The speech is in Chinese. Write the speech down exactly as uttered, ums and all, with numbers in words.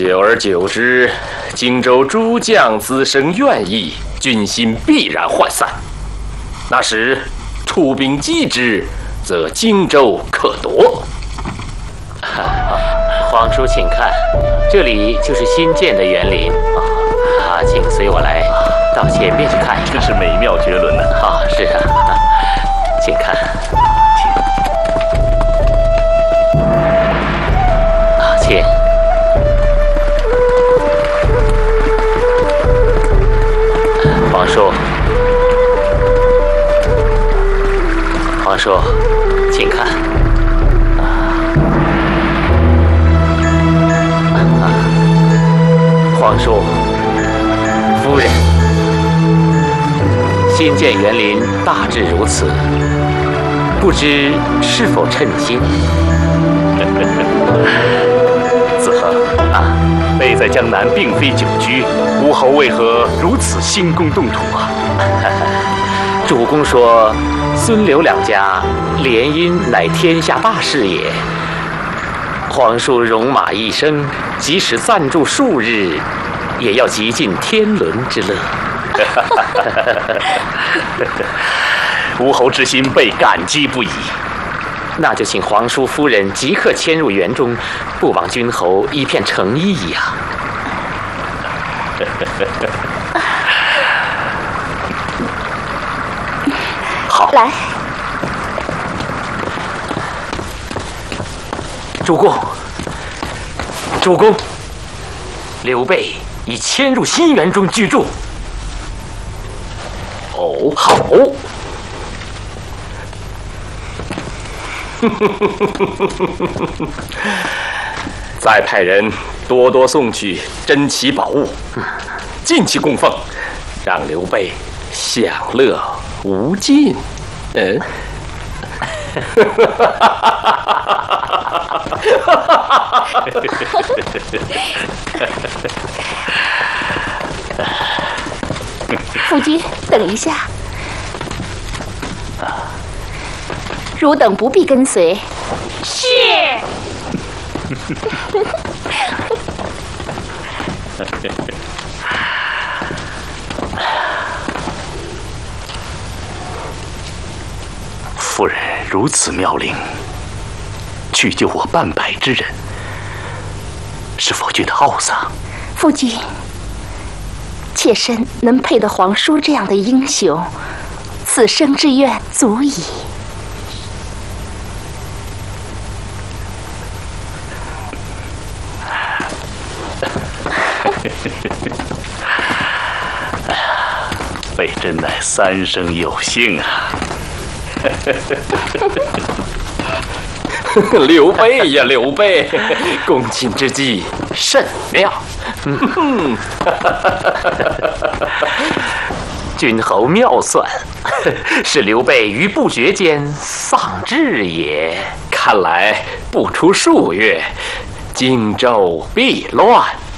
久而久之，荆州诸将滋生怨意，军心必然涣散。那时出兵击之，则荆州可夺。 皇叔，请看，这里就是新建的园林。啊，请随我来到前面去看一看。 真是美妙绝伦呢！ 啊，是啊，请看，啊，请。皇叔，皇叔，请看。皇叔，夫人，新建园林大致如此，不知是否称心？ 子恒啊，备在江南并非久居，吴侯为何如此兴工动土啊？ 主公说，孙刘两家联姻乃天下大事也。皇叔戎马一生，即使暂住数日，也要极尽天伦之乐。 吴侯之心，倍感激不已。 那就请皇叔夫人即刻迁入园中，不枉君侯一片诚意呀。 好， 来。 主公，主公，刘备已迁入新园中居住。 哦，好。再派人多多送去珍奇宝物，尽其供奉，让刘备享乐无尽。嗯。 夫君，等一下。汝等不必跟随。 是。 夫人如此妙龄，去救我半百之人，是否觉得懊丧？ 夫君，妾身能配得皇叔这样的英雄，此生之愿足矣。 备真乃三生有幸啊！ 刘备呀，刘备，公卿之计甚妙。嗯， 君侯妙算，是刘备于不觉间丧志也。 看来不出数月，荆州必乱。